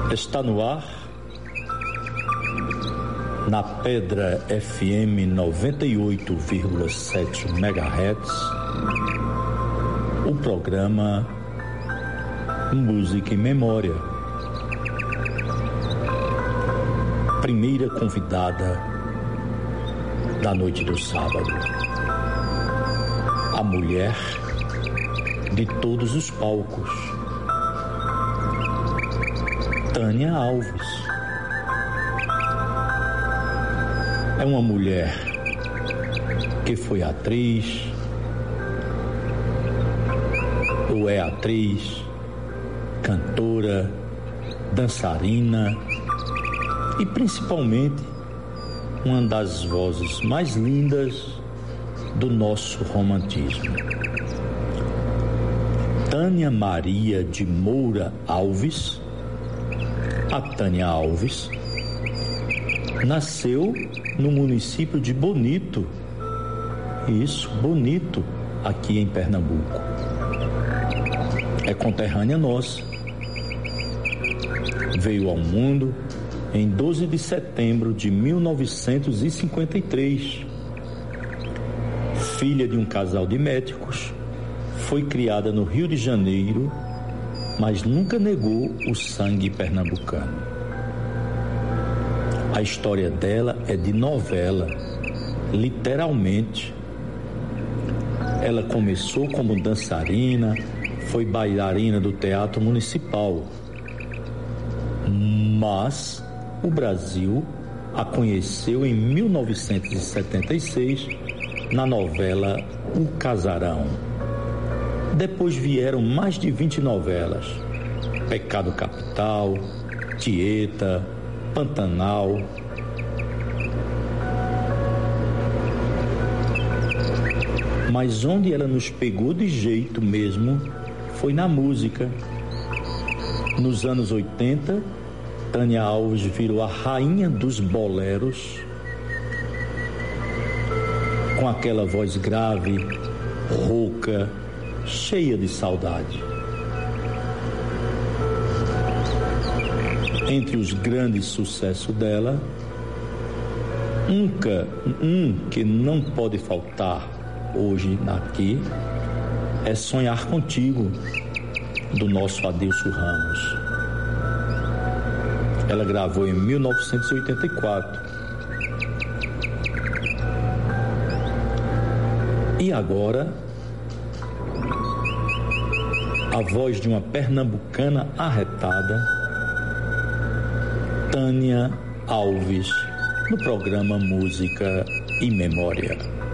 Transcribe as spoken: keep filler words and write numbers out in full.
Está no ar, na Pedra F M noventa e oito vírgula sete megahertz, o programa Música em Memória. Primeira convidada da noite do sábado. A mulher de todos os palcos. Tânia Alves. É uma mulher que foi atriz, ou é atriz, cantora, dançarina e principalmente uma das vozes mais lindas do nosso romantismo. Tânia Maria de Moura Alves, a Tânia Alves, nasceu no município de Bonito, isso, Bonito, aqui em Pernambuco. É conterrânea nossa. Veio ao mundo em doze de setembro de mil novecentos e cinquenta e três. Filha de um casal de médicos, foi criada no Rio de Janeiro, mas nunca negou o sangue pernambucano. A história dela é de novela, literalmente. Ela começou como dançarina, foi bailarina do Teatro Municipal, mas o Brasil a conheceu em mil novecentos e setenta e seis na novela O Casarão. Depois vieram mais de vinte novelas: Pecado Capital, Tieta, Pantanal. Mas onde ela nos pegou de jeito mesmo foi na música. Nos anos oitenta, Tânia Alves virou a rainha dos boleros, com aquela voz grave, rouca, cheia de saudade. Entre os grandes sucessos dela, um, um que não pode faltar hoje aqui é Sonhar Contigo, do nosso Adilson Ramos. Ela gravou em mil novecentos e oitenta e quatro. E agora, a voz de uma pernambucana arretada, Tânia Alves, no programa Música e Memória.